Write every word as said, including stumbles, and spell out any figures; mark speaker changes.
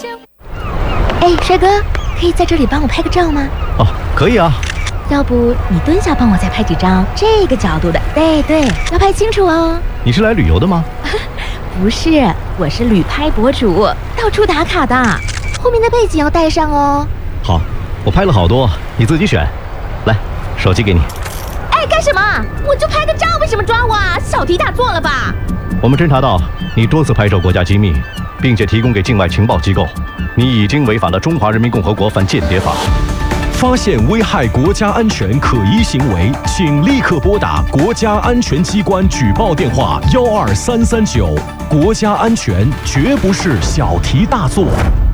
Speaker 1: 哎，帅哥，可以在这里帮我拍个照吗？
Speaker 2: 哦，可以啊。
Speaker 1: 要不你蹲下帮我再拍几张这个角度的？对对，要拍清楚哦。
Speaker 2: 你是来旅游的吗？
Speaker 1: 不是，我是旅拍博主，到处打卡的。后面的背景要带上哦。
Speaker 2: 好，我拍了好多，你自己选。来，手机给你。
Speaker 1: 哎，干什么？我就拍个照，为什么抓我啊？小题大做了吧？
Speaker 2: 我们侦查到你多次拍摄国家机密，并且提供给境外情报机构，你已经违反了《中华人民共和国反间谍法》。
Speaker 3: 发现危害国家安全可疑行为，请立刻拨打国家安全机关举报电话幺二三三九。国家安全绝不是小题大做。